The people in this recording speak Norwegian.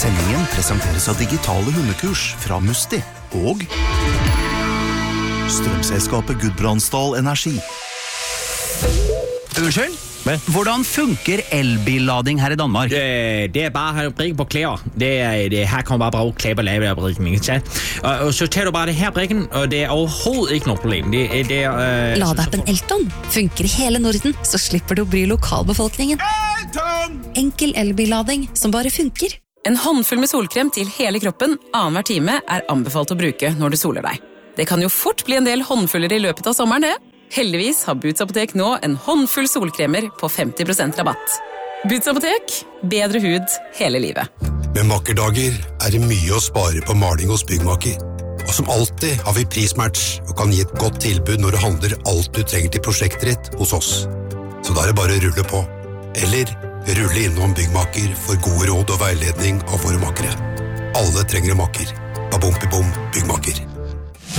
Sendingen presenteres av digitale hundekurs fra Musti og strømselskapet Gudbrandsdal Energi. Unnskyld? Hvordan funker elbillading her i Danmark? Det bare at have brikken på klæder. Det her kommer bare bruge klæber lave af brikken, ikke? Og så tager du bare det her brikken, og det overhovedet ikke noget problem. Ladeappen Elton funker i hele Norden, så slipper du å bry lokalbefolkningen. Enkel elbillading som bare funker. En håndfull med solkrem til hele kroppen annenhver time anbefalt å bruke når du soler deg. Det kan jo fort bli en del håndfuller i løpet av sommeren, det. Heldigvis har Boots Apotek nå en håndfull solkremer på 50% rabatt. Boots Apotek, bedre hud hele livet. Med makkerdager det mye å spare på maling hos Byggmaker. Og som alltid har vi prismatch og kan gi et godt tilbud når du handler alt du trenger til prosjektet ditt hos oss. Så da det bare å rulle på. Eller rulle innom Byggmaker for gode råd og veiledning av våre makkere. Alle trenger en makker. Babom, Byggmaker.